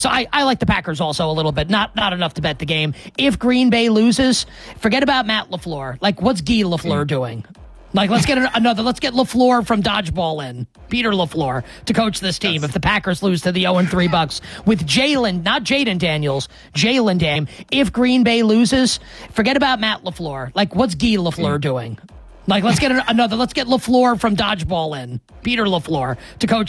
So I like the Packers also a little bit. Not enough to bet the game. If Green Bay loses, forget about Matt LaFleur. Like, what's Guy LaFleur doing? Like, let's get LaFleur from Dodgeball in. Peter LaFleur to coach this team if the Packers lose to the 0-3 Bucks with Jalen, not Jaden Daniels, Jalen Dame. If Green Bay loses, forget about Matt LaFleur. Like, what's Guy LaFleur doing? Like, let's get LaFleur from Dodgeball in. Peter LaFleur to coach